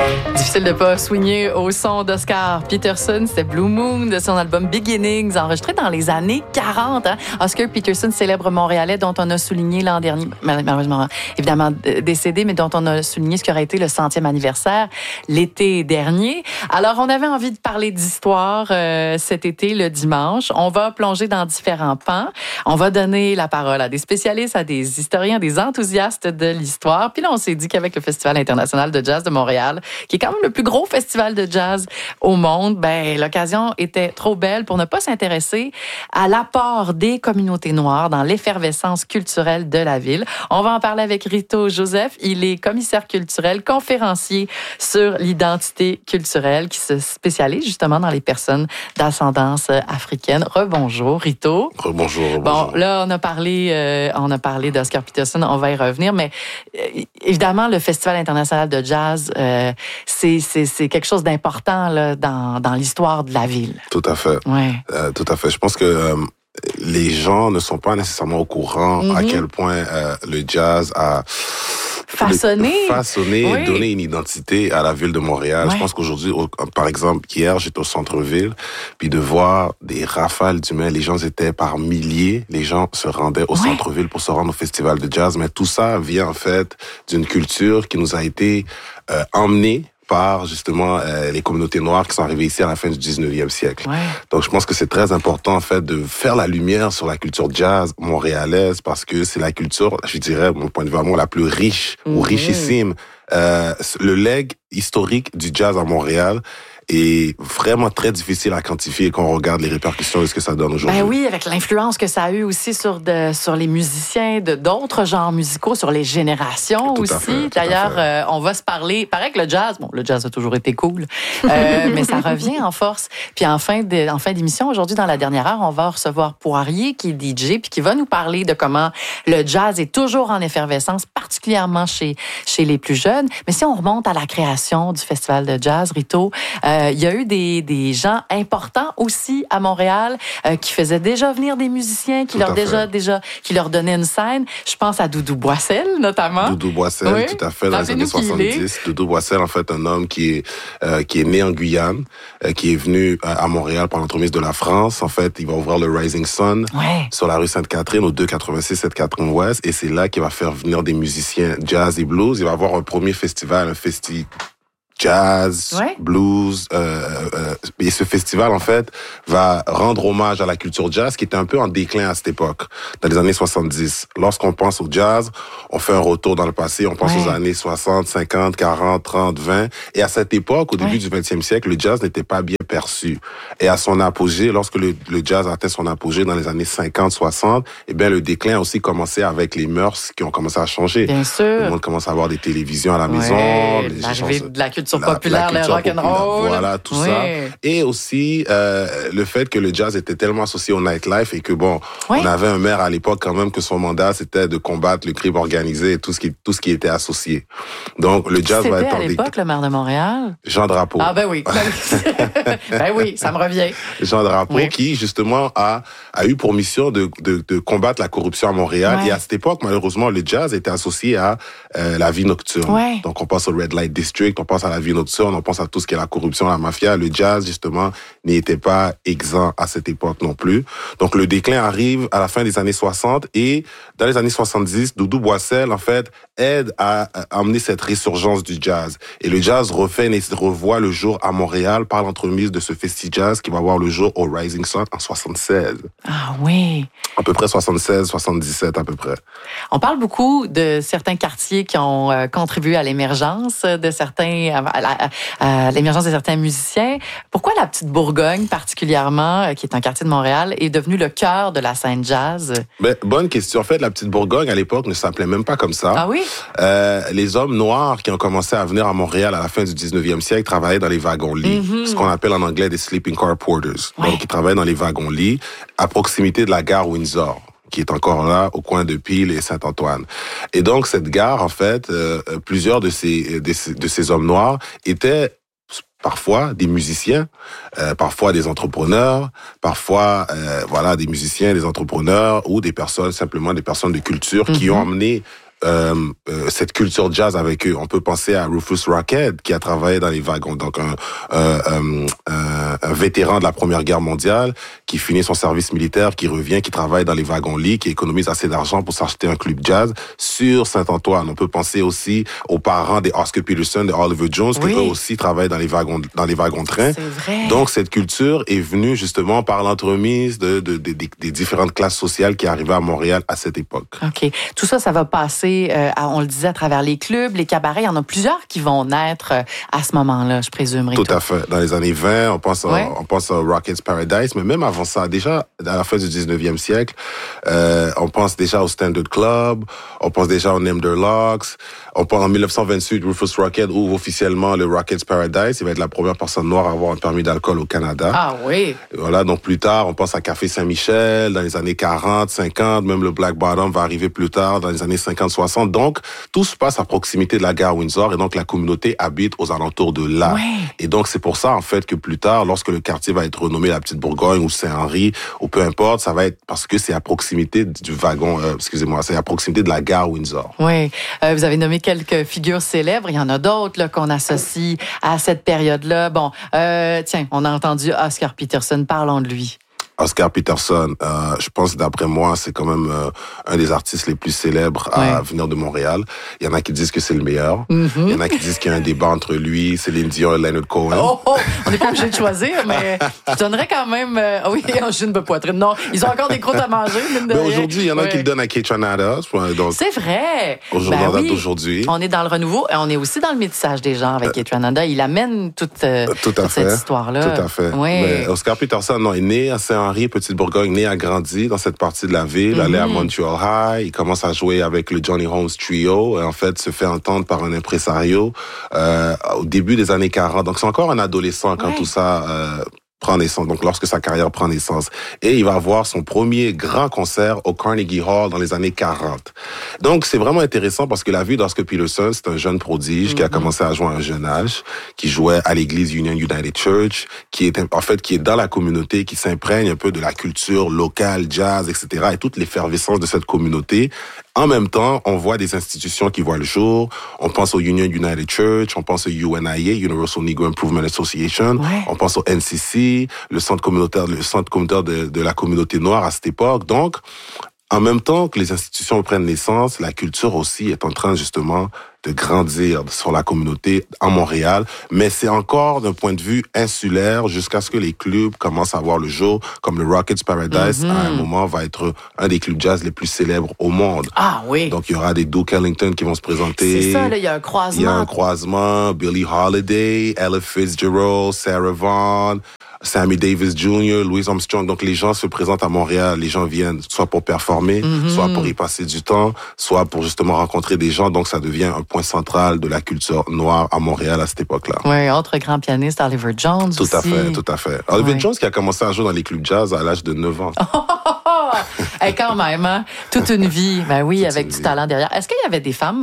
Difficile de pas souligner au son d'Oscar Peterson. C'était Blue Moon de son album Beginnings, enregistré dans les années 40. Oscar Peterson, célèbre Montréalais dont on a souligné l'an dernier, malheureusement, évidemment décédé, mais dont on a souligné ce qui aurait été le 100e anniversaire l'été dernier. Alors, on avait envie de parler d'histoire cet été, le dimanche. On va plonger dans différents pans. On va donner la parole à des spécialistes, à des historiens, des enthousiastes de l'histoire. Puis là, on s'est dit qu'avec le Festival international de jazz de Montréal, qui est quand même le plus gros festival de jazz au monde, ben l'occasion était trop belle pour ne pas s'intéresser à l'apport des communautés noires dans l'effervescence culturelle de la ville. On va en parler avec Rito Joseph. Il est commissaire culturel, conférencier sur l'identité culturelle qui se spécialise justement dans les personnes d'ascendance africaine. Rebonjour, Rito. Rebonjour. Bon, là, on a parlé d'Oscar Peterson, on va y revenir, mais évidemment, le Festival international de jazz, c'est quelque chose d'important là, dans l'histoire de la ville. Tout à fait. Ouais. Tout à fait. Je pense que les gens ne sont pas nécessairement au courant à quel point le jazz a façonné oui. donné une identité à la ville de Montréal. Ouais. Je pense qu'aujourd'hui, par exemple, hier, j'étais au centre-ville, puis de voir des rafales d'humains, les gens étaient par milliers, les gens se rendaient au centre-ville pour se rendre au festival de jazz, mais tout ça vient en fait d'une culture qui nous a été emmenée par justement les communautés noires qui sont arrivées ici à la fin du 19e siècle. Ouais. Donc je pense que c'est très important en fait de faire la lumière sur la culture jazz montréalaise parce que c'est la culture, je dirais, mon point de vue à moi, la plus riche ou richissime. Le legs historique du jazz à Montréal est vraiment très difficile à quantifier quand on regarde les répercussions de ce que ça donne aujourd'hui. Ben oui, avec l'influence que ça a eu aussi sur les musiciens de d'autres genres musicaux, sur les générations Tout aussi. à fait. D'ailleurs, on va se parler. Pareil que le jazz a toujours été cool, mais ça revient en force. Puis en fin d'émission, aujourd'hui, dans la dernière heure, on va recevoir Poirier, qui est DJ, puis qui va nous parler de comment le jazz est toujours en effervescence, particulièrement chez les plus jeunes. Mais si on remonte à la création du Festival de jazz, Rito, il y a eu des gens importants aussi à Montréal qui faisaient déjà venir des musiciens, qui leur donnaient une scène. Je pense à Doudou Boissel, notamment. Doudou Boissel, oui. tout à fait, dans les années 70. Doudou Boissel, en fait, un homme qui est né en Guyane, qui est venu à Montréal par l'entremise de la France. En fait, il va ouvrir le Rising Sun sur la rue Sainte-Catherine, au 286 Sainte-Catherine-Ouest, et c'est là qu'il va faire venir des musiciens jazz et blues. Il va avoir un premier festival, jazz, blues, et ce festival, en fait, va rendre hommage à la culture jazz qui était un peu en déclin à cette époque, dans les années 70. Lorsqu'on pense au jazz, on fait un retour dans le passé, on pense aux années 60, 50, 40, 30, 20, et à cette époque, au début du 20e siècle, le jazz n'était pas bien perçu. Et à son apogée, lorsque le jazz atteint son apogée dans les années 50, 60, eh bien, le déclin a aussi commencé avec les mœurs qui ont commencé à changer. Bien sûr. Le monde commence à avoir des télévisions à la maison. L'arrivée de la culture populaire, le rock'n'roll. Voilà, tout ça. Et aussi, le fait que le jazz était tellement associé au nightlife et que on avait un maire à l'époque quand même que son mandat, c'était de combattre le crime organisé et tout ce qui était associé. Donc, le jazz va être à l'époque, le maire de Montréal? Jean Drapeau. Ah, ben oui. Ben oui, ça me revient. Jean Drapeau, qui, justement, a eu pour mission de combattre la corruption à Montréal. Et à cette époque, malheureusement, le jazz était associé à la vie nocturne. Donc, on pense au Red Light District, on pense à la vie nocturne, on pense à tout ce qui est la corruption, la mafia. Le jazz, justement, n'était pas exempt à cette époque non plus. Donc, le déclin arrive à la fin des années 60 et dans les années 70, Doudou Boissel, en fait, aide à amener cette résurgence du jazz. Et le jazz revoit le jour à Montréal par l'entremise de ce festi jazz qui va voir le jour au Rising Sun en 76. Ah oui. À peu près 76, 77 à peu près. On parle beaucoup de certains quartiers qui ont contribué à l'émergence de certains, à l'émergence de certains musiciens. Pourquoi la Petite Bourgogne, particulièrement, qui est un quartier de Montréal, est devenue le cœur de la scène jazz? Bonne question. En fait, la Petite Bourgogne, à l'époque, ne s'appelait même pas comme ça. Ah oui? Les hommes noirs qui ont commencé à venir à Montréal à la fin du 19e siècle travaillaient dans les wagons-lits, ce qu'on appelle en anglais des sleeping car porters. Donc, ils travaillaient dans les wagons-lits à proximité de la gare Windsor, qui est encore là, au coin de Peel et Saint-Antoine. Et donc, cette gare, en fait, plusieurs de ces hommes noirs étaient parfois des musiciens, parfois des entrepreneurs, parfois des musiciens, des entrepreneurs ou simplement des personnes de culture qui ont amené cette culture jazz avec eux. On peut penser à Rufus Rockett qui a travaillé dans les wagons, donc un vétéran de la Première Guerre mondiale qui finit son service militaire, qui revient, qui travaille dans les wagons-lits, qui économise assez d'argent pour s'acheter un club jazz sur Saint-Antoine. On peut penser aussi aux parents des Oscar Peterson, de Oliver Jones, qui eux aussi travaillent dans les wagons-trains. C'est vrai. Donc cette culture est venue justement par l'entremise des différentes classes sociales qui arrivaient à Montréal à cette époque. OK. Tout ça, ça va passer, on le disait, à travers les clubs, les cabarets. Il y en a plusieurs qui vont naître à ce moment-là, je présume. Tout à fait. Dans les années 20, on pense à Rockets Paradise, mais même avant ça, déjà, à la fin du 19e siècle, on pense déjà au Standard Club, on pense déjà au Nimderlocks. On pense en 1928, Rufus Rockett ouvre officiellement le Rockets Paradise. Il va être la première personne noire à avoir un permis d'alcool au Canada. Ah oui. Et voilà, donc plus tard, on pense à Café Saint-Michel, dans les années 40, 50, même le Black Bottom va arriver plus tard, dans les années 50, 60. Donc, tout se passe à proximité de la gare Windsor, et donc la communauté habite aux alentours de là. Ouais. Et donc, c'est pour ça, en fait, que plus tard, lorsque le quartier va être renommé la Petite Bourgogne ou Saint-Henri, ou peu importe, ça va être parce que c'est à proximité du wagon, c'est à proximité de la gare Windsor. Oui. Vous avez nommé quelques figures célèbres. Il y en a d'autres là, qu'on associe à cette période-là. Bon, tiens, on a entendu Oscar Peterson. Parlons de lui. Oscar Peterson, je pense d'après moi, c'est quand même un des artistes les plus célèbres à venir de Montréal. Il y en a qui disent que c'est le meilleur. Mm-hmm. Il y en a qui disent qu'il y a un débat entre lui, Céline Dion et Leonard Cohen. On n'est pas obligé de choisir, mais je donnerais quand même... oui, en June de poitrine. Non, ils ont encore des croûtes à manger. Mais aujourd'hui, il y en a qui le donnent à Kaytranada. C'est vrai. Aujourd'hui. On est dans le renouveau et on est aussi dans le métissage des genres avec Kaytranada. Il amène toute cette histoire-là. Tout à fait. Oui. Mais Oscar Peterson, non, il est né à Saint-Henri, Petite-Bourgogne, né a grandi dans cette partie de la ville, allait à Montreal High, il commence à jouer avec le Johnny Holmes Trio, et en fait se fait entendre par un impresario au début des années 40. Donc c'est encore un adolescent quand tout ça prend naissance, donc lorsque sa carrière prend naissance. Et il va avoir son premier grand concert au Carnegie Hall dans les années 40. Donc, c'est vraiment intéressant parce que la vie d'Oscar Peterson, c'est un jeune prodige qui a commencé à jouer à un jeune âge, qui jouait à l'église Union United Church, qui est dans la communauté, qui s'imprègne un peu de la culture locale, jazz, etc., et toute l'effervescence de cette communauté. En même temps, on voit des institutions qui voient le jour. On pense au Union United Church, on pense au UNIA, Universal Negro Improvement Association, on pense au NCC, le centre communautaire de la communauté noire à cette époque. Donc, en même temps que les institutions prennent naissance, la culture aussi est en train justement de grandir sur la communauté à Montréal, mais c'est encore d'un point de vue insulaire jusqu'à ce que les clubs commencent à voir le jour, comme le Rockets Paradise, à un moment va être un des clubs jazz les plus célèbres au monde. Ah oui. Donc il y aura des Duke Ellington qui vont se présenter. C'est ça, là, il y a un croisement. Il y a un croisement, Billie Holiday, Ella Fitzgerald, Sarah Vaughan, Sammy Davis Jr., Louis Armstrong. Donc, les gens se présentent à Montréal. Les gens viennent soit pour performer, soit pour y passer du temps, soit pour justement rencontrer des gens. Donc, ça devient un point central de la culture noire à Montréal à cette époque-là. Oui, autre grand pianiste, Oliver Jones Tout à fait. Oliver Jones qui a commencé à jouer dans les clubs jazz à l'âge de 9 ans. Et quand même, hein? Toute une vie. Ben oui, avec du talent derrière. Est-ce qu'il y avait des femmes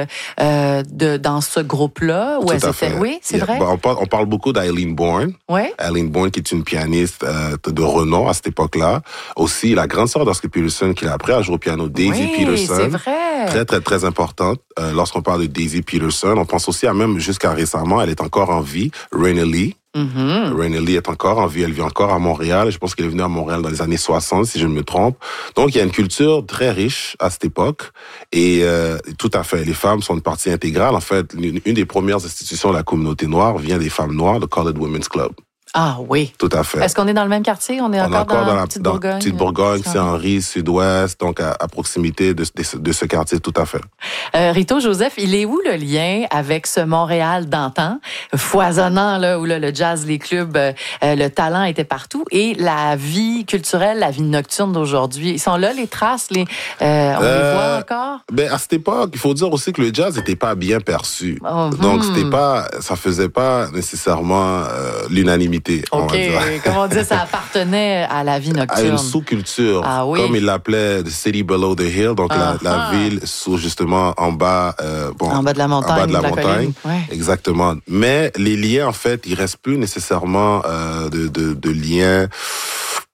dans ce groupe-là? Tout à fait. Oui, c'est vrai? On parle beaucoup d'Eileen Bourne. Oui. Eileen Bourne, qui est une pianiste de renom à cette époque-là. Aussi, la grande sœur d'Oscar Peterson, qui l'a appris à jouer au piano, Daisy Peterson. C'est vrai. Très, très, très importante. Lorsqu'on parle de Daisy Peterson, on pense aussi à même jusqu'à récemment, elle est encore en vie, Raina Lee. Raina Lee est encore en vie, elle vit encore à Montréal. Je pense qu'elle est venue à Montréal dans les années 60, si je ne me trompe. Donc, il y a une culture très riche à cette époque. Et tout à fait, les femmes sont une partie intégrale. En fait, une des premières institutions de la communauté noire vient des femmes noires, le Colored Women's Club. Ah oui. Tout à fait. Est-ce qu'on est dans le même quartier? On est encore dans la Petite-Bourgogne? Petite-Bourgogne, Saint-Henri, Sud-Ouest, donc à proximité de ce quartier, tout à fait. Rito Joseph, il est où le lien avec ce Montréal d'antan, foisonnant, là, où là, le jazz, les clubs, le talent était partout, et la vie culturelle, la vie nocturne d'aujourd'hui? Ils sont là, les traces, on les voit encore? Ben, à cette époque, il faut dire aussi que le jazz n'était pas bien perçu. Donc, ça faisait pas nécessairement l'unanimité. OK, comme on dit, ça appartenait à la vie nocturne. À une sous-culture, comme il l'appelait The City Below the Hill, donc la ville justement en bas, en bas de la montagne. En bas de la montagne, exactement. Mais les liens, en fait, il reste plus nécessairement de liens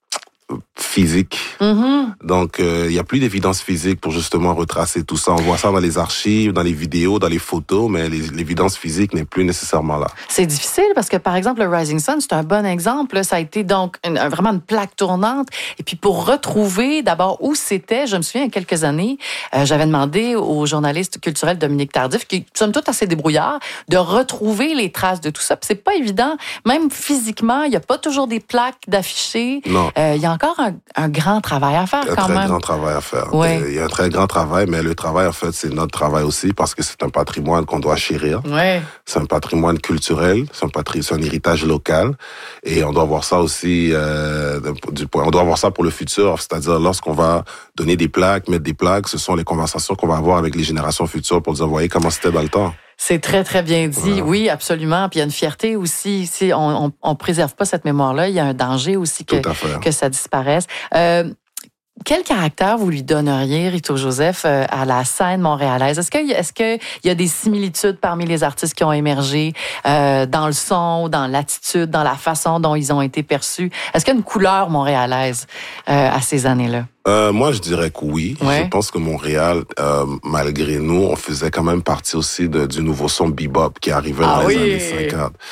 physique. Donc, il n'y a plus d'évidence physique pour justement retracer tout ça. On voit ça dans les archives, dans les vidéos, dans les photos, mais l'évidence physique n'est plus nécessairement là. C'est difficile parce que, par exemple, le Rising Sun, c'est un bon exemple. Ça a été donc vraiment une plaque tournante. Et puis, pour retrouver d'abord où c'était, je me souviens, il y a quelques années, j'avais demandé au journaliste culturel Dominique Tardif, qui somme toute assez débrouillard, de retrouver les traces de tout ça. Puis c'est pas évident. Même physiquement, il n'y a pas toujours des plaques d'affichés. Non. Il y a encore un grand travail à faire quand même. Un très grand travail à faire. Ouais. Il y a un très grand travail, mais le travail, en fait, c'est notre travail aussi parce que c'est un patrimoine qu'on doit chérir. Ouais. C'est un patrimoine culturel, c'est un héritage local et on doit voir ça aussi on doit voir ça pour le futur, c'est-à-dire lorsqu'on va donner des plaques, mettre des plaques, ce sont les conversations qu'on va avoir avec les générations futures pour dire, voyez comment c'était dans le temps. C'est très, très bien dit. Voilà. Oui, absolument. Puis il y a une fierté aussi. Si on préserve pas cette mémoire-là, il y a un danger aussi que ça disparaisse. Quel caractère vous lui donneriez, Rito Joseph, à la scène montréalaise? Est-ce qu'il y a des similitudes parmi les artistes qui ont émergé dans le son, dans l'attitude, dans la façon dont ils ont été perçus? Est-ce qu'il y a une couleur montréalaise à ces années-là? Moi, je dirais que oui. Ouais. Je pense que Montréal, malgré nous, on faisait quand même partie aussi du nouveau son bebop qui arrivait dans les années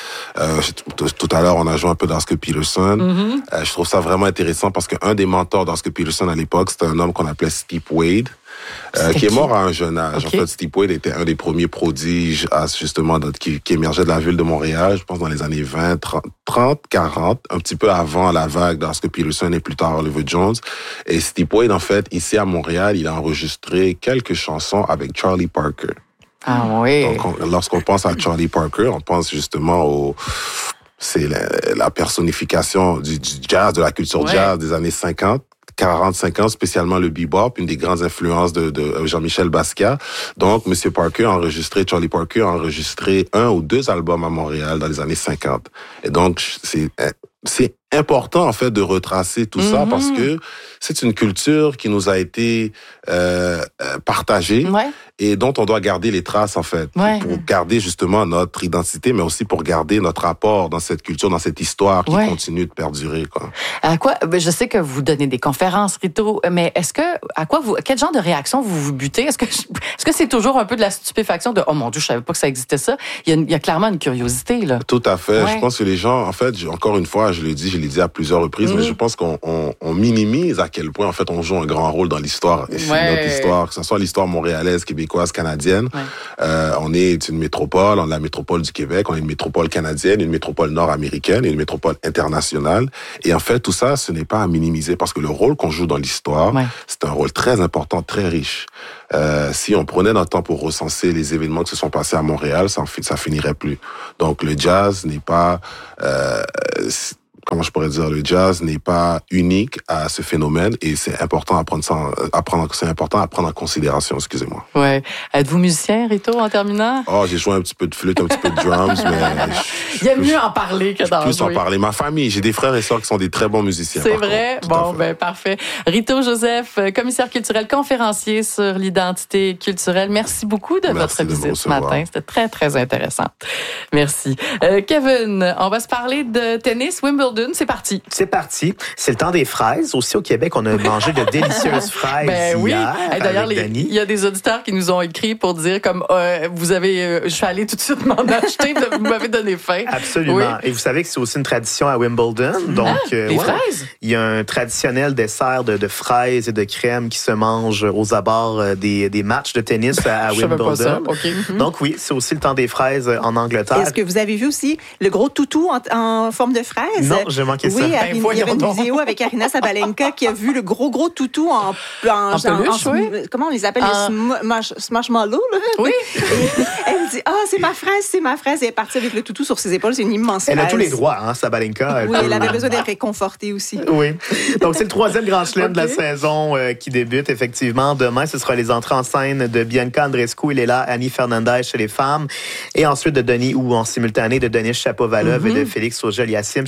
50. Tout à l'heure, on a joué un peu d'Oscar Peterson. Je trouve ça vraiment intéressant parce qu'un des mentors d'Oscar Peterson à l'époque, c'était un homme qu'on appelait Steve Wade. Qui est mort à un jeune âge. Okay. En fait, Steve Wade était un des premiers prodiges justement qui émergeait de la ville de Montréal, je pense dans les années 20, 30, 40, un petit peu avant la vague d'Oscar Peterson et plus tard Oliver Jones. Et Steve Wade, en fait, ici à Montréal, il a enregistré quelques chansons avec Charlie Parker. Ah oui. Donc, lorsqu'on pense à Charlie Parker, on pense justement c'est la personnification du jazz, de la culture jazz des années 50. 40-50, spécialement le bebop, une des grandes influences de Jean-Michel Basquiat. Donc, Charlie Parker a enregistré 1 ou 2 albums à Montréal dans les années 50. Et donc, c'est important, en fait, de retracer tout ça parce que c'est une culture qui nous a été partagée et dont on doit garder les traces, en fait, pour garder justement notre identité, mais aussi pour garder notre apport dans cette culture, dans cette histoire qui continue de perdurer, quoi. Je sais que vous donnez des conférences, Rito, mais quel genre de réaction vous butez? Est-ce que c'est toujours un peu de la stupéfaction de, oh mon Dieu, je savais pas que ça existait ça? Il y a clairement une curiosité, là. Tout à fait. Je pense que les gens, en fait, encore une fois, je l'ai dit à plusieurs reprises, mais je pense qu'on minimise à quel point, en fait, on joue un grand rôle dans l'histoire. Et notre histoire, que ce soit l'histoire montréalaise, québécoise, canadienne. On est une métropole, on est la métropole du Québec, on est une métropole canadienne, une métropole nord-américaine et une métropole internationale. Et en fait, tout ça, ce n'est pas à minimiser parce que le rôle qu'on joue dans l'histoire, c'est un rôle très important, très riche. Si on prenait notre temps pour recenser les événements qui se sont passés à Montréal, ça finirait plus. Donc, le jazz n'est pas... comment je pourrais dire, le jazz n'est pas unique à ce phénomène et c'est important à prendre en considération, excusez-moi. Ouais. Êtes-vous musicien, Rito, en terminant? J'ai joué un petit peu de flûte, un petit peu de drums, mais... Il y a mieux en parler que d'en jouer. Plus en parler. Ma famille, j'ai des frères et sœurs qui sont des très bons musiciens. C'est vrai? Bon, parfait. Rito Joseph, commissaire culturel, conférencier sur l'identité culturelle. Merci beaucoup de votre visite ce matin. C'était très, très intéressant. Merci. Kevin, on va se parler de tennis, Wimbledon. C'est parti. C'est parti. C'est le temps des fraises. Aussi, au Québec, on a mangé de délicieuses fraises hier. D'ailleurs, il y a des auditeurs qui nous ont écrit pour dire comme je suis allée tout de suite m'en acheter, vous m'avez donné faim. Absolument. Oui. Et vous savez que c'est aussi une tradition à Wimbledon. Donc, les fraises? Il y a un traditionnel dessert de fraises et de crème qui se mange aux abords des matchs de tennis à Wimbledon. Je savais pas ça. Okay. Donc oui, c'est aussi le temps des fraises en Angleterre. Est-ce que vous avez vu aussi le gros toutou en forme de fraise? Non, j'ai manqué ça. Oui, il y avait une vidéo avec Arina Sabalenka qui a vu le gros toutou en peluche, comment on les appelle, les marshmallows, là? Oui. Elle dit, c'est ma fraise. Elle est partie avec le toutou sur ses épaules, c'est une immense fraise. Elle a tous les droits, Sabalenka. Oui, elle avait besoin d'être réconfortée aussi. Oui. Donc, c'est le 3e Grand Chelem de la saison qui débute, effectivement. Demain, ce sera les entrées en scène de Bianca Andreescu et Leila Annie Fernandez chez les femmes. Et ensuite, en simultané, de Denis Shapovalov et de Félix Auger-Aliassime chez les hommes.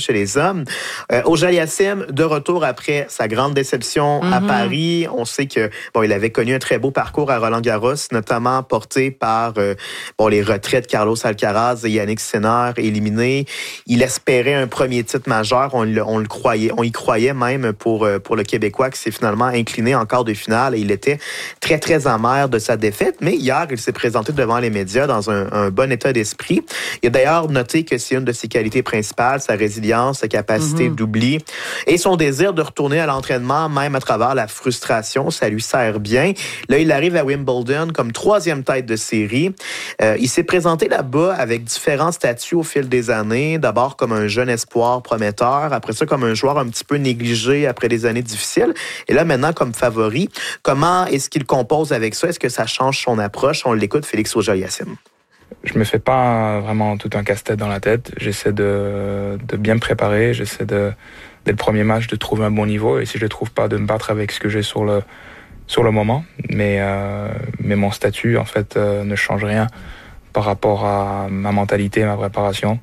homme. Ojah-Yassim, de retour après sa grande déception à Paris. On sait que il avait connu un très beau parcours à Roland-Garros, notamment porté par les retraits de Carlos Alcaraz et Yannick Sinner éliminés. Il espérait un premier titre majeur. On le croyait, on y croyait même pour le Québécois qui s'est finalement incliné en quart de finale. Et il était très, très amer de sa défaite. Mais hier, il s'est présenté devant les médias dans un bon état d'esprit. Il a d'ailleurs noté que c'est une de ses qualités principales, sa résilience, sa capacité d'oubli et son désir de retourner à l'entraînement, même à travers la frustration. Ça lui sert bien. Là, il arrive à Wimbledon comme 3e tête de série. Il s'est présenté là-bas avec différents statuts au fil des années. D'abord comme un jeune espoir prometteur, après ça comme un joueur un petit peu négligé après des années difficiles. Et là, maintenant, comme favori. Comment est-ce qu'il compose avec ça? Est-ce que ça change son approche? On l'écoute, Félix Ojah-Yassim. Je me fais pas vraiment tout un casse-tête dans la tête. J'essaie de bien me préparer. J'essaie dès le premier match de trouver un bon niveau. Et si je le trouve pas, de me battre avec ce que j'ai sur le moment. Mais mon statut, en fait, ne change rien par rapport à ma mentalité, ma préparation.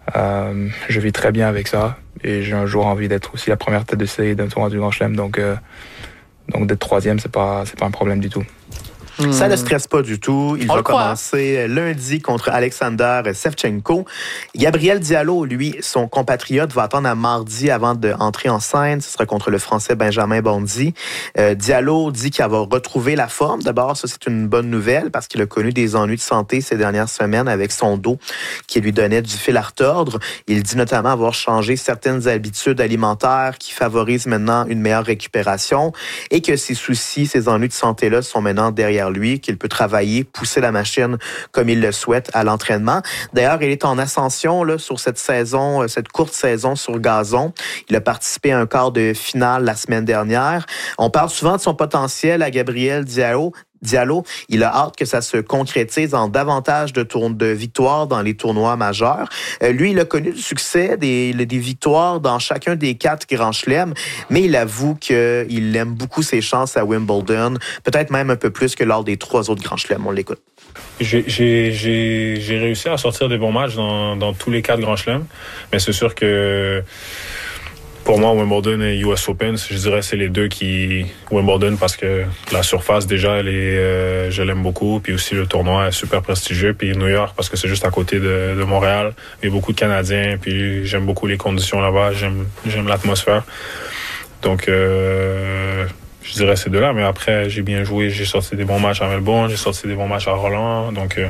Je vis très bien avec ça. Et j'ai un jour envie d'être aussi la première tête de série d'un tournoi du Grand Chelem. Donc d'être 3e, c'est pas un problème du tout. Ça ne stresse pas du tout. Il va commencer lundi contre Alexander Shevchenko. Gabriel Diallo, lui, son compatriote, va attendre à mardi avant d'entrer en scène. Ce sera contre le Français Benjamin Bondy. Diallo dit qu'il va retrouver la forme. D'abord, ça, c'est une bonne nouvelle parce qu'il a connu des ennuis de santé ces dernières semaines avec son dos qui lui donnait du fil à retordre. Il dit notamment avoir changé certaines habitudes alimentaires qui favorisent maintenant une meilleure récupération et que ses soucis, ses ennuis de santé-là sont maintenant derrière lui, qu'il peut travailler, pousser la machine comme il le souhaite à l'entraînement. D'ailleurs, il est en ascension là, sur cette saison, cette courte saison sur gazon. Il a participé à un quart de finale la semaine dernière. On parle souvent de son potentiel à Gabriel Diallo. Il a hâte que ça se concrétise en davantage de victoires dans les tournois majeurs. Lui, il a connu du succès, des victoires dans chacun des 4 grands chelems, mais il avoue qu'il aime beaucoup ses chances à Wimbledon, peut-être même un peu plus que lors des 3 autres grands chelems. On l'écoute. J'ai réussi à sortir des bons matchs dans tous les 4 grands chelems, mais c'est sûr que pour moi, Wimbledon et US Open, je dirais c'est les deux qui... Wimbledon parce que la surface, déjà, je l'aime beaucoup. Puis aussi, le tournoi est super prestigieux. Puis New York, parce que c'est juste à côté de Montréal. Il y a beaucoup de Canadiens. Puis j'aime beaucoup les conditions là-bas. J'aime l'atmosphère. Donc, je dirais ces deux-là. Mais après, j'ai bien joué. J'ai sorti des bons matchs à Melbourne. J'ai sorti des bons matchs à Roland. Donc...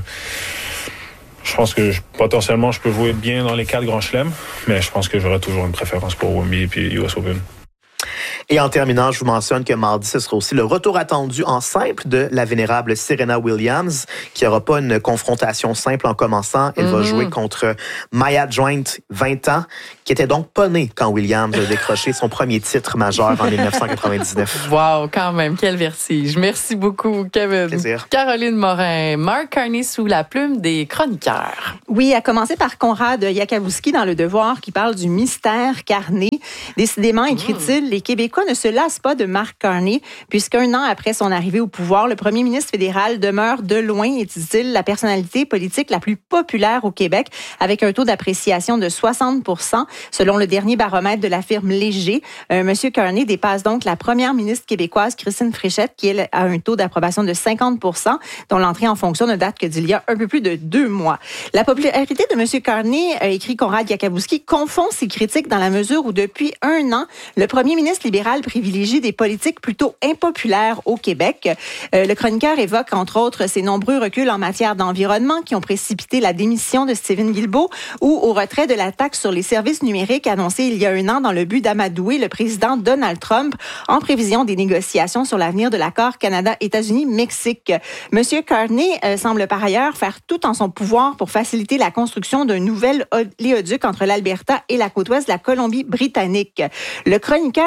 je pense que potentiellement, je peux jouer bien dans les 4 grands chelems, mais je pense que j'aurai toujours une préférence pour Wembley et US Open. Et en terminant, je vous mentionne que mardi, ce sera aussi le retour attendu en simple de la vénérable Serena Williams, qui n'aura pas une confrontation simple en commençant. Elle va jouer contre Maya Joint, 20 ans, qui était donc pas née quand Williams a décroché son premier titre majeur en 1999. Wow, quand même, quel vertige. Merci beaucoup, Kevin. Plaisir. Caroline Morin, Marc Carney sous la plume des chroniqueurs. Oui, à commencer par Conrad Yakabouski dans Le Devoir qui parle du mystère Carney. Décidément, écrit-il, les Québécois ne se lassent pas de Marc Carney, puisqu'un an après son arrivée au pouvoir, le premier ministre fédéral demeure de loin, et dit-il, la personnalité politique la plus populaire au Québec, avec un taux d'appréciation de 60%, selon le dernier baromètre de la firme Léger. Monsieur Carney dépasse donc la première ministre québécoise, Christine Fréchette, qui elle, a un taux d'approbation de 50%, dont l'entrée en fonction ne date que d'il y a un peu plus de 2 mois. La popularité de Monsieur Carney, écrit Conrad Yakabouski, confond ses critiques dans la mesure où depuis un an, le premier ministre libéral privilégie des politiques plutôt impopulaires au Québec. Le chroniqueur évoque, entre autres, ses nombreux reculs en matière d'environnement qui ont précipité la démission de Stephen Guilbeault ou au retrait de la taxe sur les services numériques annoncée il y a un an dans le but d'amadouer le président Donald Trump en prévision des négociations sur l'avenir de l'accord Canada-États-Unis-Mexique. Monsieur Carney semble par ailleurs faire tout en son pouvoir pour faciliter la construction d'un nouvel oléoduc entre l'Alberta et la côte ouest de la Colombie-Britannique. Le chroniqueur rappelle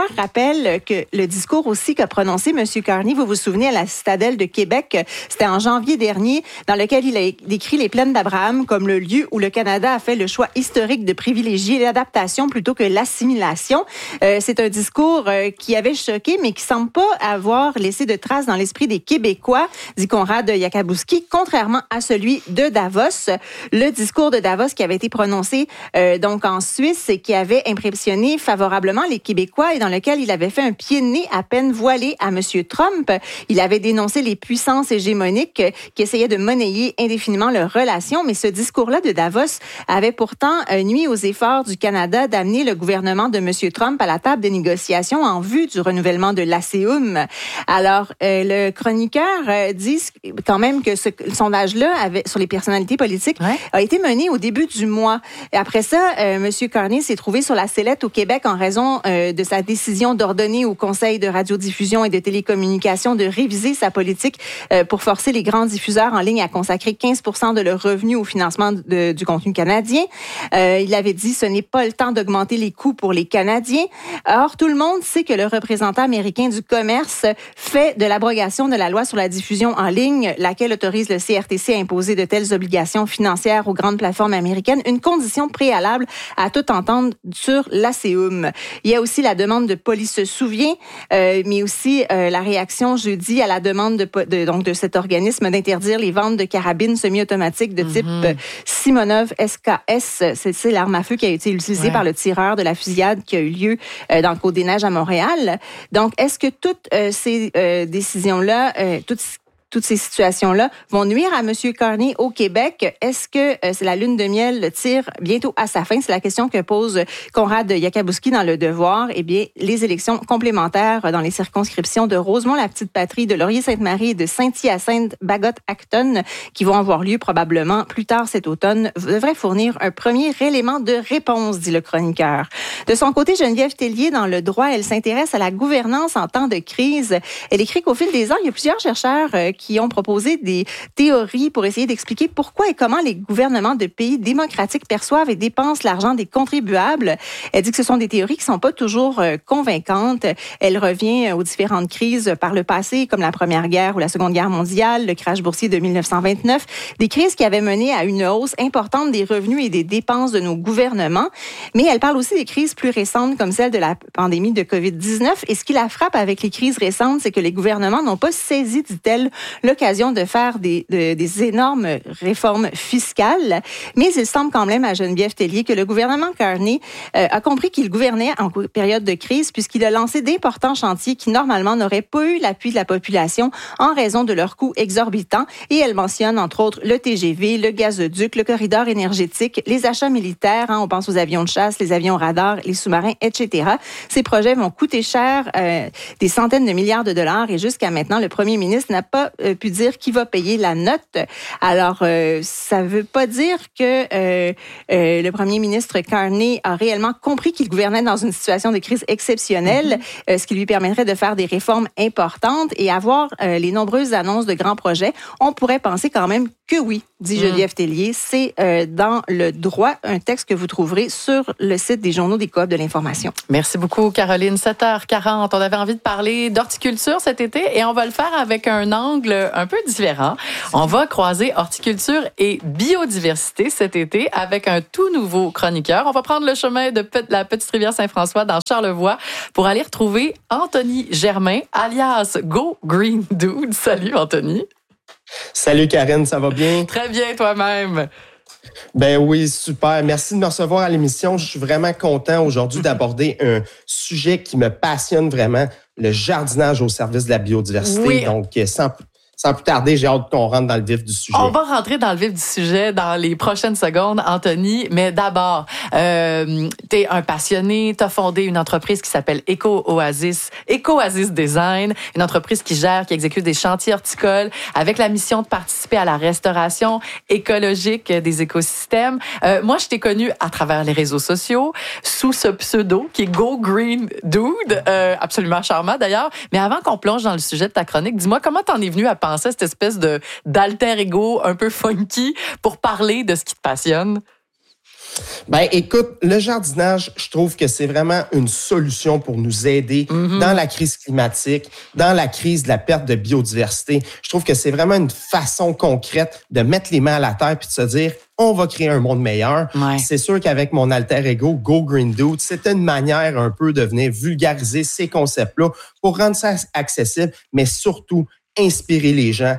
rappelle que le discours aussi qu'a prononcé M. Carney, vous vous souvenez, à la Citadelle de Québec, c'était en janvier dernier, dans lequel il a décrit les plaines d'Abraham comme le lieu où le Canada a fait le choix historique de privilégier l'adaptation plutôt que l'assimilation. C'est un discours qui avait choqué, mais qui semble pas avoir laissé de traces dans l'esprit des Québécois, dit Konrad Yakabouski, contrairement à celui de Davos. Le discours de Davos qui avait été prononcé donc en Suisse et qui avait impressionné favorablement les Québécois et dans lequel il avait fait un pied de nez à peine voilé à M. Trump. Il avait dénoncé les puissances hégémoniques qui essayaient de monnayer indéfiniment leurs relations, mais ce discours-là de Davos avait pourtant nuit aux efforts du Canada d'amener le gouvernement de M. Trump à la table des négociations en vue du renouvellement de l'ASEUM. Alors, le chroniqueur dit quand même que ce sondage-là sur les personnalités politiques a été mené au début du mois. Et après ça, M. Carney s'est trouvé sur la sellette au Québec en raison de sa décision d'ordonner au Conseil de radiodiffusion et de télécommunications de réviser sa politique pour forcer les grands diffuseurs en ligne à consacrer 15% de leurs revenus au financement du contenu canadien. Il avait dit ce n'est pas le temps d'augmenter les coûts pour les Canadiens. Or, tout le monde sait que le représentant américain du commerce fait de l'abrogation de la loi sur la diffusion en ligne, laquelle autorise le CRTC à imposer de telles obligations financières aux grandes plateformes américaines, une condition préalable à toute entente sur l'ASEUM. Il y a aussi la demande de Police se souvient, mais aussi la réaction jeudi à la demande de cet organisme d'interdire les ventes de carabines semi-automatiques de type Simonov SKS. C'est l'arme à feu qui a été utilisée par le tireur de la fusillade qui a eu lieu dans le Côte-des-Neiges à Montréal. Donc, est-ce que toutes ces décisions-là, toutes ces situations-là vont nuire à M. Carney au Québec? Est-ce que c'est la lune de miel tire bientôt à sa fin? C'est la question que pose Konrad Yakabouski dans Le Devoir. Eh bien, les élections complémentaires dans les circonscriptions de Rosemont-la-Petite-Patrie, de Laurier-Sainte-Marie et de Saint-Hyacinthe-Bagotte-Acton, qui vont avoir lieu probablement plus tard cet automne, devraient fournir un premier élément de réponse, dit le chroniqueur. De son côté, Geneviève Tellier, dans Le Droit, elle s'intéresse à la gouvernance en temps de crise. Elle écrit qu'au fil des ans, il y a plusieurs chercheurs qui ont proposé des théories pour essayer d'expliquer pourquoi et comment les gouvernements de pays démocratiques perçoivent et dépensent l'argent des contribuables. Elle dit que ce sont des théories qui sont pas toujours convaincantes. Elle revient aux différentes crises par le passé, comme la Première Guerre ou la Seconde Guerre mondiale, le crash boursier de 1929, des crises qui avaient mené à une hausse importante des revenus et des dépenses de nos gouvernements. Mais elle parle aussi des crises plus récentes, comme celle de la pandémie de COVID-19. Et ce qui la frappe avec les crises récentes, c'est que les gouvernements n'ont pas saisi, dit-elle, l'occasion de faire des énormes réformes fiscales. Mais il semble quand même à Geneviève Tellier que le gouvernement Carney a compris qu'il gouvernait en période de crise puisqu'il a lancé d'importants chantiers qui, normalement, n'auraient pas eu l'appui de la population en raison de leurs coûts exorbitants. Et elle mentionne, entre autres, le TGV, le gazoduc, le corridor énergétique, les achats militaires. On pense aux avions de chasse, les avions radars, les sous-marins, etc. Ces projets vont coûter cher, des centaines de milliards de dollars. Et jusqu'à maintenant, le premier ministre n'a pas pu dire qui va payer la note. Alors, ça ne veut pas dire que le premier ministre Carney a réellement compris qu'il gouvernait dans une situation de crise exceptionnelle, ce qui lui permettrait de faire des réformes importantes et avoir les nombreuses annonces de grands projets. On pourrait penser quand même que oui, dit Geneviève Tellier. C'est dans Le Droit, un texte que vous trouverez sur le site des journaux des Coop de l'information. Merci beaucoup, Caroline. 7h40. On avait envie de parler d'horticulture cet été et on va le faire avec un angle un peu différent. On va croiser horticulture et biodiversité cet été avec un tout nouveau chroniqueur. On va prendre le chemin de la Petite Rivière Saint-François dans Charlevoix pour aller retrouver Anthony Germain, alias Go Green Dude. Salut, Anthony. Salut, Karine, ça va bien? Très bien, toi-même. Ben oui, super. Merci de me recevoir à l'émission. Je suis vraiment content aujourd'hui d'aborder un sujet qui me passionne vraiment, le jardinage au service de la biodiversité. Oui. Donc, sans plus tarder, j'ai hâte qu'on rentre dans le vif du sujet. On va rentrer dans le vif du sujet dans les prochaines secondes, Anthony. Mais d'abord, t'es un passionné, t'as fondé une entreprise qui s'appelle Eco-Oasis Design, une entreprise qui exécute des chantiers horticoles avec la mission de participer à la restauration écologique des écosystèmes. Moi, je t'ai connu à travers les réseaux sociaux sous ce pseudo qui est Go Green Dude, absolument charmant d'ailleurs. Mais avant qu'on plonge dans le sujet de ta chronique, dis-moi comment t'en es venu à penser cette espèce d'alter ego un peu funky pour parler de ce qui te passionne? Ben, écoute, le jardinage, je trouve que c'est vraiment une solution pour nous aider dans la crise climatique, dans la crise de la perte de biodiversité. Je trouve que c'est vraiment une façon concrète de mettre les mains à la terre puis de se dire, on va créer un monde meilleur. Ouais. C'est sûr qu'avec mon alter ego, Go Green Dude, c'est une manière un peu de venir vulgariser ces concepts-là pour rendre ça accessible, mais surtout inspirer les gens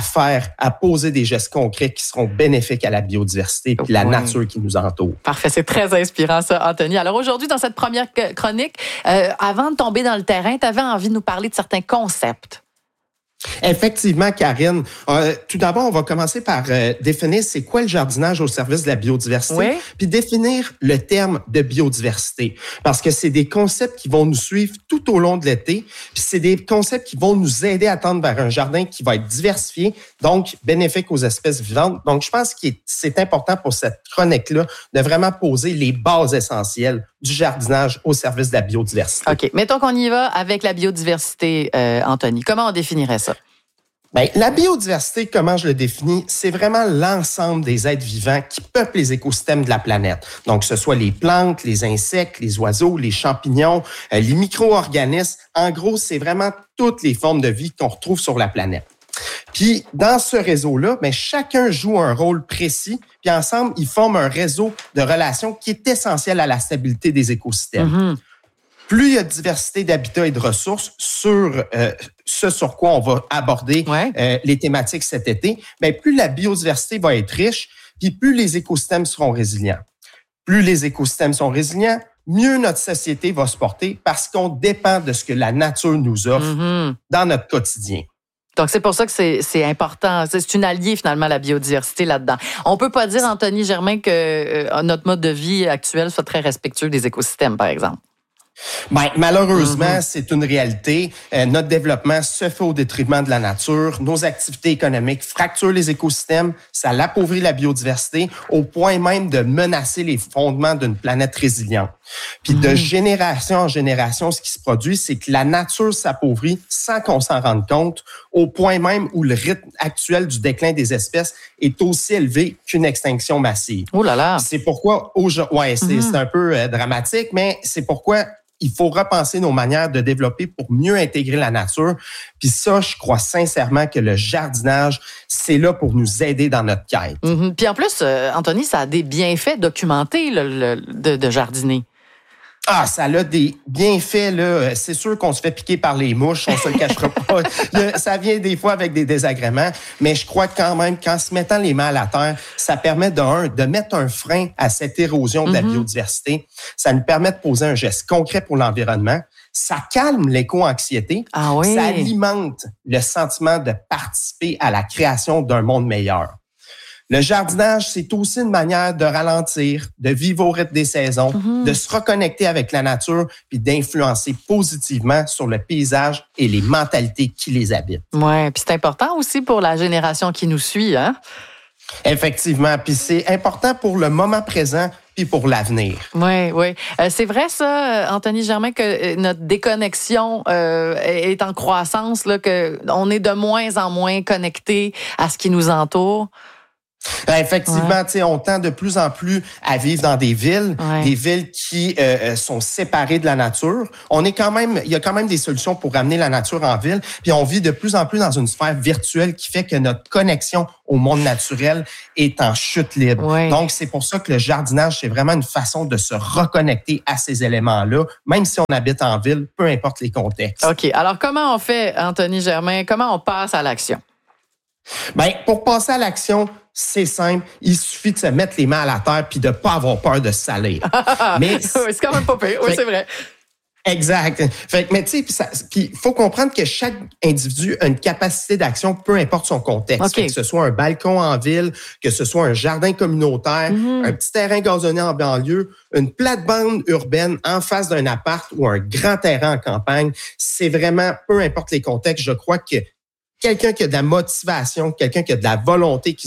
à poser des gestes concrets qui seront bénéfiques à la biodiversité et la nature qui nous entoure. Parfait, c'est très inspirant ça, Anthony. Alors aujourd'hui, dans cette première chronique, avant de tomber dans le terrain, tu avais envie de nous parler de certains concepts. Effectivement, Karine. Tout d'abord, on va commencer par définir c'est quoi le jardinage au service de la biodiversité, puis définir le terme de biodiversité, parce que c'est des concepts qui vont nous suivre tout au long de l'été, puis c'est des concepts qui vont nous aider à tendre vers un jardin qui va être diversifié, donc bénéfique aux espèces vivantes. Donc, je pense que c'est important pour cette chronique-là de vraiment poser les bases essentielles du jardinage au service de la biodiversité. OK. Mettons qu'on y va avec la biodiversité, Anthony. Comment on définirait ça? Bien, la biodiversité, comment je le définis, c'est vraiment l'ensemble des êtres vivants qui peuplent les écosystèmes de la planète. Donc, que ce soit les plantes, les insectes, les oiseaux, les champignons, les micro-organismes. En gros, c'est vraiment toutes les formes de vie qu'on retrouve sur la planète. Puis, dans ce réseau-là, bien, chacun joue un rôle précis, puis ensemble, ils forment un réseau de relations qui est essentiel à la stabilité des écosystèmes. Plus il y a de diversité d'habitats et de ressources sur ce sur quoi on va aborder les thématiques cet été, bien, plus la biodiversité va être riche, puis plus les écosystèmes seront résilients. Plus les écosystèmes sont résilients, mieux notre société va se porter parce qu'on dépend de ce que la nature nous offre dans notre quotidien. Donc, c'est pour ça que c'est important. C'est une alliée, finalement, la biodiversité là-dedans. On peut pas dire, Anthony Germain, que notre mode de vie actuel soit très respectueux des écosystèmes, par exemple. Ben, malheureusement, c'est une réalité. Notre développement se fait au détriment de la nature. Nos activités économiques fracturent les écosystèmes. Ça l'appauvrit la biodiversité au point même de menacer les fondements d'une planète résiliente. Puis de génération en génération, ce qui se produit, c'est que la nature s'appauvrit sans qu'on s'en rende compte, au point même où le rythme actuel du déclin des espèces est aussi élevé qu'une extinction massive. Oh là là! C'est pourquoi, c'est un peu dramatique, mais c'est pourquoi il faut repenser nos manières de développer pour mieux intégrer la nature. Puis ça, je crois sincèrement que le jardinage, c'est là pour nous aider dans notre quête. Puis en plus, Anthony, ça a des bienfaits documentés de jardiner. Ah, ça a des bienfaits, là. C'est sûr qu'on se fait piquer par les mouches, on se le cachera pas. Ça vient des fois avec des désagréments, mais je crois quand même qu'en se mettant les mains à la terre, ça permet de mettre un frein à cette érosion de la biodiversité. Ça nous permet de poser un geste concret pour l'environnement. Ça calme l'éco-anxiété. Ah oui. Ça alimente le sentiment de participer à la création d'un monde meilleur. Le jardinage, c'est aussi une manière de ralentir, de vivre au rythme des saisons, de se reconnecter avec la nature, puis d'influencer positivement sur le paysage et les mentalités qui les habitent. Oui, puis c'est important aussi pour la génération qui nous suit, hein? Effectivement, puis c'est important pour le moment présent puis pour l'avenir. Oui, oui. C'est vrai, ça, Anthony Germain, que notre déconnexion est en croissance, là, qu'on est de moins en moins connecté à ce qui nous entoure. Effectivement, on tend de plus en plus à vivre dans des villes qui sont séparées de la nature. Il y a quand même des solutions pour ramener la nature en ville, puis on vit de plus en plus dans une sphère virtuelle qui fait que notre connexion au monde naturel est en chute libre. Oui. Donc, c'est pour ça que le jardinage, c'est vraiment une façon de se reconnecter à ces éléments-là, même si on habite en ville, peu importe les contextes. OK. Alors, comment on fait, Anthony Germain? Comment on passe à l'action? Bien, pour passer à l'action, c'est simple. Il suffit de se mettre les mains à la terre puis de ne pas avoir peur de se salir. Mais c'est quand même pas pire. Oui, c'est vrai. Exact. Mais tu sais, puis il faut comprendre que chaque individu a une capacité d'action, peu importe son contexte. Okay. Que ce soit un balcon en ville, que ce soit un jardin communautaire, un petit terrain gazonné en banlieue, une plate-bande urbaine en face d'un appart ou un grand terrain en campagne. C'est vraiment, peu importe les contextes, je crois que quelqu'un qui a de la motivation, quelqu'un qui a de la volonté, qui se dit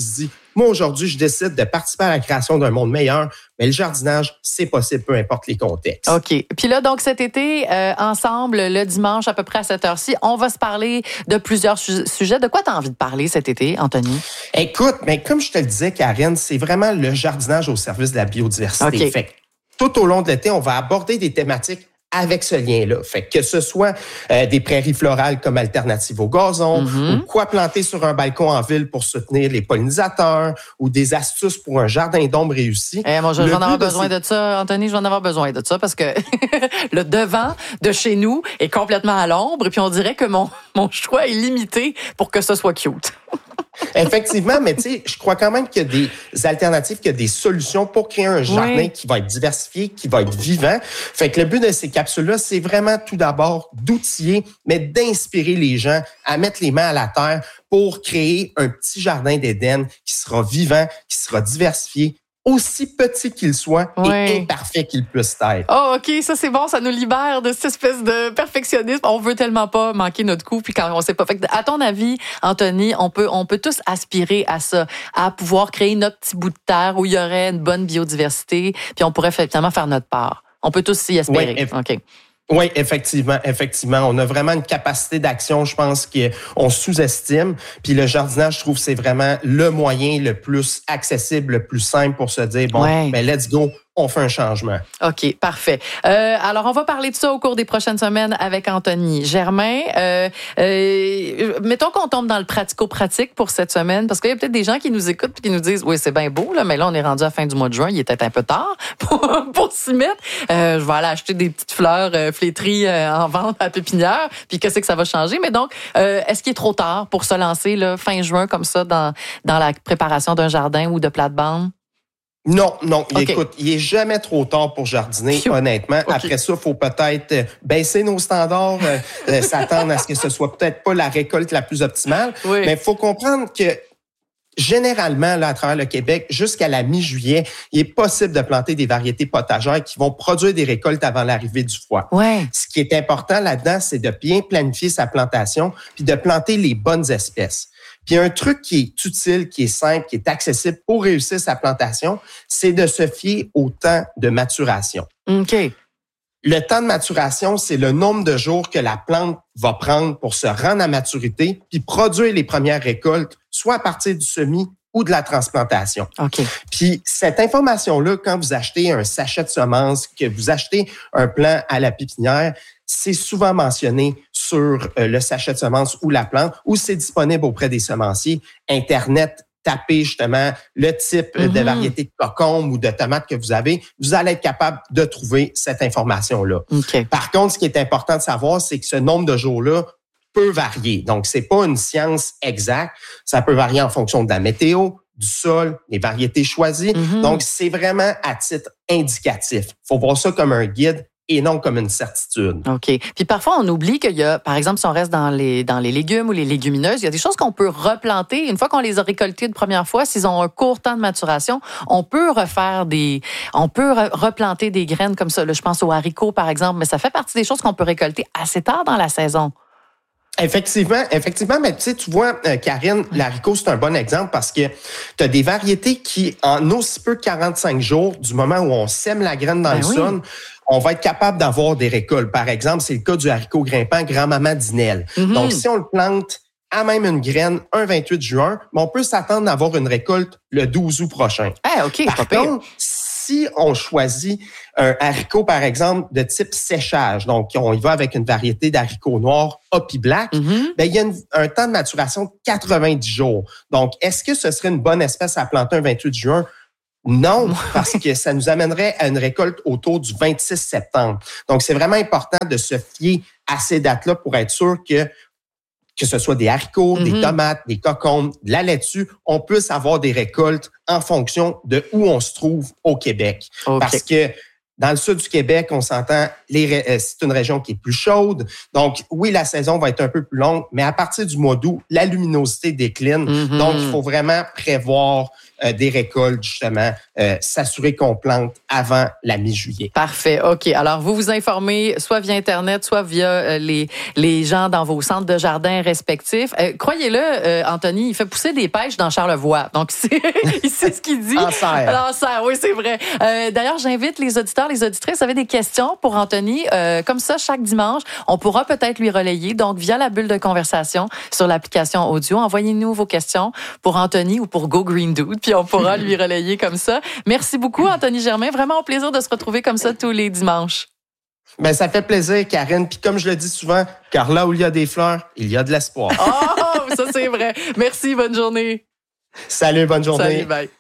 moi, aujourd'hui, je décide de participer à la création d'un monde meilleur, mais le jardinage, c'est possible, peu importe les contextes. OK. Puis là, donc, cet été, ensemble, le dimanche, à peu près à cette heure-ci, on va se parler de plusieurs sujets. De quoi tu as envie de parler cet été, Anthony? Écoute, mais comme je te le disais, Karine, c'est vraiment le jardinage au service de la biodiversité. Okay. Fait que tout au long de l'été, on va aborder des thématiques avec ce lien-là. Fait que ce soit des prairies florales comme alternative au gazon, ou quoi planter sur un balcon en ville pour soutenir les pollinisateurs, ou des astuces pour un jardin d'ombre réussi. Moi, je vais en avoir besoin de ça, Anthony, je vais en avoir besoin de ça parce que le devant de chez nous est complètement à l'ombre et puis on dirait que mon choix est limité pour que ce soit cute. Effectivement, mais tu sais, je crois quand même qu'il y a des alternatives, qu'il y a des solutions pour créer un jardin qui va être diversifié, qui va être vivant. Fait que le but de ces capsules-là, c'est vraiment tout d'abord d'outiller, mais d'inspirer les gens à mettre les mains à la terre pour créer un petit jardin d'Éden qui sera vivant, qui sera diversifié, aussi petit qu'il soit et imparfait qu'il puisse être. Oh, OK, ça c'est bon, ça nous libère de cette espèce de perfectionnisme. On veut tellement pas manquer notre coup, puis quand on sait pas. Fait que, à ton avis, Anthony, on peut tous aspirer à ça, à pouvoir créer notre petit bout de terre où il y aurait une bonne biodiversité, puis on pourrait finalement faire notre part. On peut tous s'y aspirer. OK. Oui, effectivement. On a vraiment une capacité d'action, je pense, qu'on sous-estime. Puis le jardinage, je trouve, c'est vraiment le moyen le plus accessible, le plus simple pour se dire, ben let's go, on fait un changement. OK, parfait. Alors, on va parler de ça au cours des prochaines semaines avec Anthony Germain. Mettons qu'on tombe dans le pratico-pratique pour cette semaine, parce qu'il y a peut-être des gens qui nous écoutent et qui nous disent, oui, c'est bien beau, là, mais là, on est rendu à la fin du mois de juin, il est peut-être un peu tard pour s'y mettre. Je vais aller acheter des petites fleurs flétries en vente à la pépinière, puis qu'est-ce que ça va changer? Mais donc, est-ce qu'il est trop tard pour se lancer là, fin juin comme ça dans la préparation d'un jardin ou de plate-bande? Non. Okay. Écoute, il est jamais trop tard pour jardiner, honnêtement. Okay. Après ça, il faut peut-être baisser nos standards, s'attendre à ce que ce soit peut-être pas la récolte la plus optimale. Oui. Mais il faut comprendre que généralement, là, à travers le Québec, jusqu'à la mi-juillet, il est possible de planter des variétés potagères qui vont produire des récoltes avant l'arrivée du froid. Ouais. Ce qui est important là-dedans, c'est de bien planifier sa plantation puis de planter les bonnes espèces. Puis un truc qui est utile, qui est simple, qui est accessible pour réussir sa plantation, c'est de se fier au temps de maturation. OK. Le temps de maturation, c'est le nombre de jours que la plante va prendre pour se rendre à maturité puis produire les premières récoltes, soit à partir du semis ou de la transplantation. OK. Puis cette information-là, quand vous achetez un sachet de semences, que vous achetez un plant à la pépinière, c'est souvent mentionné sur le sachet de semences ou la plante, ou c'est disponible auprès des semenciers. Internet, tapez justement le type de variété de cocombe ou de tomate que vous avez, vous allez être capable de trouver cette information-là. Okay. Par contre, ce qui est important de savoir, c'est que ce nombre de jours-là peut varier. Donc, c'est pas une science exacte. Ça peut varier en fonction de la météo, du sol, des variétés choisies. Donc, c'est vraiment à titre indicatif. Il faut voir ça comme un guide et non comme une certitude. OK. Puis parfois, on oublie qu'il y a, par exemple, si on reste dans les légumes ou les légumineuses, il y a des choses qu'on peut replanter. Une fois qu'on les a récoltées de première fois, s'ils ont un court temps de maturation, on peut replanter des graines comme ça. Là, je pense aux haricots, par exemple, mais ça fait partie des choses qu'on peut récolter assez tard dans la saison. Effectivement, mais tu vois, Karine, l'haricot, c'est un bon exemple parce que tu as des variétés qui, en aussi peu que 45 jours, du moment où on sème la graine dans le sol, on va être capable d'avoir des récoltes. Par exemple, c'est le cas du haricot grimpant grand-maman Dinelle. Donc, si on le plante à même une graine un 28 juin, on peut s'attendre à avoir une récolte le 12 août prochain. OK, Par contre, si on choisit un haricot, par exemple, de type séchage, donc on y va avec une variété d'haricots noirs Hoppy Black, ben, il y a un temps de maturation de 90 jours. Donc, est-ce que ce serait une bonne espèce à planter un 28 juin? Non, parce que ça nous amènerait à une récolte autour du 26 septembre. Donc, c'est vraiment important de se fier à ces dates-là pour être sûr que ce soit des haricots, des tomates, des cocombes, de la laitue, on puisse avoir des récoltes en fonction de où on se trouve au Québec. Okay. Parce que dans le sud du Québec, on s'entend, c'est une région qui est plus chaude. Donc, oui, la saison va être un peu plus longue, mais à partir du mois d'août, la luminosité décline. Donc, il faut vraiment prévoir des récoltes, justement, s'assurer qu'on plante avant la mi-juillet. Parfait. OK. Alors, vous vous informez soit via Internet, soit via les gens dans vos centres de jardin respectifs. Croyez-le, Anthony, il fait pousser des pêches dans Charlevoix. Donc, il sait ce qu'il dit. En serre. Oui, c'est vrai. D'ailleurs, j'invite les auditeurs, les auditrices, vous avez des questions pour Anthony. Comme ça, chaque dimanche, on pourra peut-être lui relayer. Donc, via la bulle de conversation sur l'application audio, envoyez-nous vos questions pour Anthony ou pour Go Green Dude, puis on pourra lui relayer comme ça. Merci beaucoup, Anthony Germain. Vraiment un plaisir de se retrouver comme ça tous les dimanches. Ben, ça fait plaisir, Karine. Puis comme je le dis souvent, car là où il y a des fleurs, il y a de l'espoir. Oh, ça c'est vrai. Merci, bonne journée. Salut, bonne journée. Salut, bye.